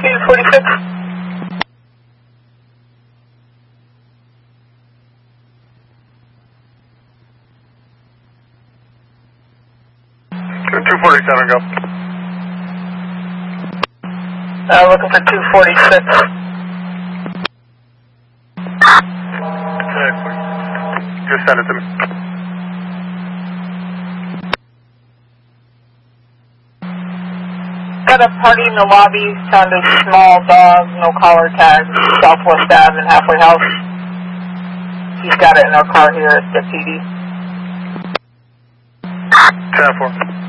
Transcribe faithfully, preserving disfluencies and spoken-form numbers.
two forty-six. two forty-seven, go. Uh, looking for two forty-six. Okay, just send it to me. Got a party in the lobby, found a small dog, no collar tag, Southwest Ave in Halfway House. He's got it in our car here at the P D. ten four.